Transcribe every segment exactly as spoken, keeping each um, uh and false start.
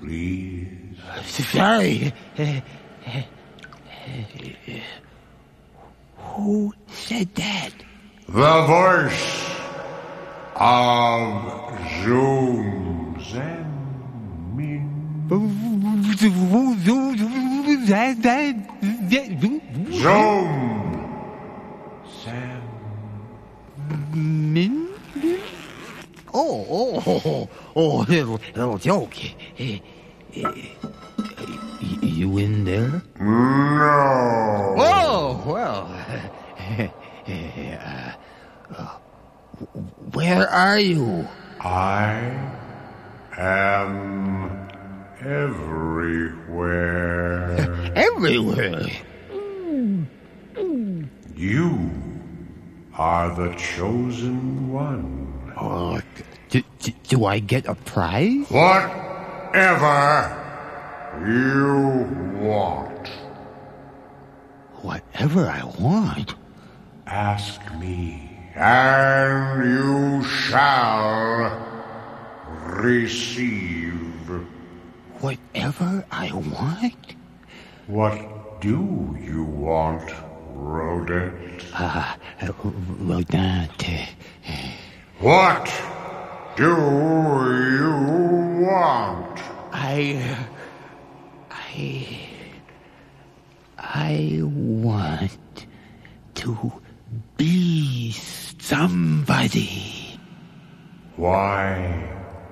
please. Sorry. Who said that? The voice of Zoom Zenmin. Zoom Min? Oh, oh, oh, oh, little, little joke. Eh, eh, You in there? No. Oh, well. uh, uh, where are you? I am everywhere. Everywhere. You are the chosen one. Oh, do, do, do I get a prize? Whatever you want. Whatever I want. Ask me, and you shall receive. Whatever I want? What do you want, rodent? Ah, uh, rodent. What do you want? I... I... I want to be somebody. Why,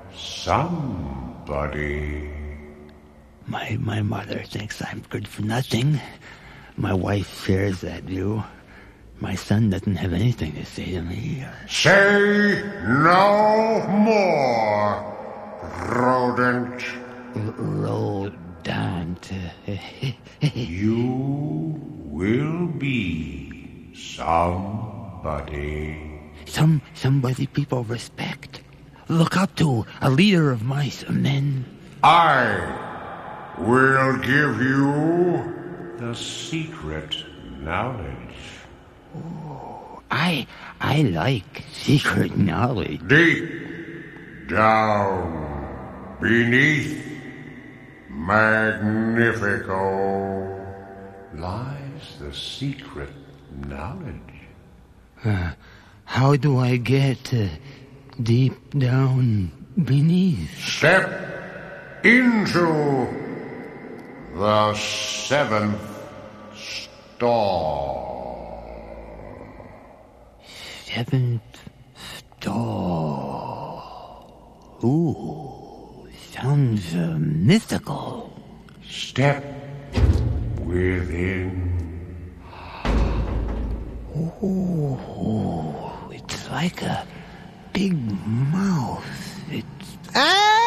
somebody? My, my mother thinks I'm good for nothing. My wife shares that view. My son doesn't have anything to say to me. Say no more, rodent. Rodent. You will be somebody. Some, somebody people respect. Look up to a leader of mice and men. I will give you the secret knowledge. Oh, I, I like secret knowledge. Deep down beneath Magnifico lies the secret knowledge. Uh, how do I get uh, deep down beneath? Step into the seventh star. Seventh star. Ooh, sounds uh, mythical. Step within. Ooh, it's like a big mouth. It's... Ah!